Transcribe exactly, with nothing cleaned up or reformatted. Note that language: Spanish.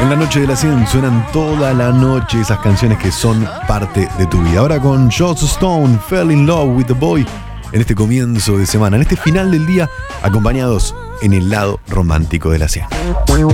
En la noche de la cien suenan toda la noche esas canciones que son parte de tu vida. Ahora con Joss Stone, Fell in Love with the Boy, en este comienzo de semana, en este final del día, acompañados en el lado romántico de la cien.